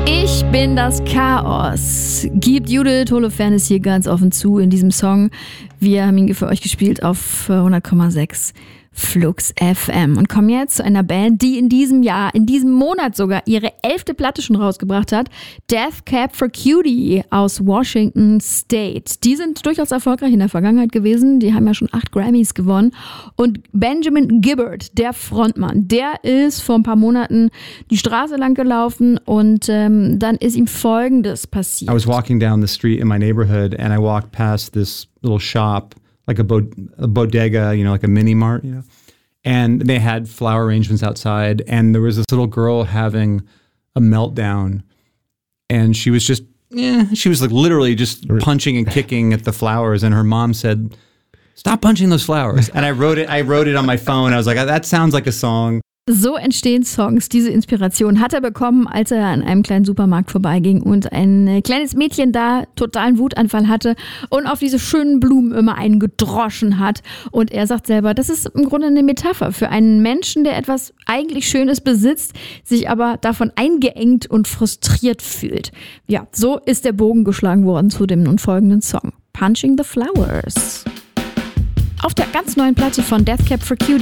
Ich bin das Chaos. Gibt Judith Holofernes hier ganz offen zu in diesem Song. Wir haben ihn für euch gespielt auf 100,6 Flux FM und kommen jetzt zu einer Band, die in diesem Jahr, in diesem Monat sogar ihre 11. Platte schon rausgebracht hat. Death Cab for Cutie aus Washington State. Die sind durchaus erfolgreich in der Vergangenheit gewesen. Die haben ja schon 8 Grammys gewonnen. Und Benjamin Gibbard, der Frontmann, der ist vor ein paar Monaten die Straße lang gelaufen und dann ist ihm Folgendes passiert. I was walking down the street in my neighborhood and I walked past this little shop, like a bodega, like a mini mart, and they had flower arrangements outside, and there was this little girl having a meltdown, and she was like literally just punching and kicking at the flowers, and her mom said, "Stop punching those flowers." And I wrote it on my phone. I was like, that sounds like a song. So entstehen Songs. Diese Inspiration hat er bekommen, als er an einem kleinen Supermarkt vorbeiging und ein kleines Mädchen da totalen Wutanfall hatte und auf diese schönen Blumen immer einen gedroschen hat. Und er sagt selber, das ist im Grunde eine Metapher für einen Menschen, der etwas eigentlich Schönes besitzt, sich aber davon eingeengt und frustriert fühlt. Ja, so ist der Bogen geschlagen worden zu dem nun folgenden Song. Punching the Flowers. Auf der ganz neuen Platte von Death Cab for Cutie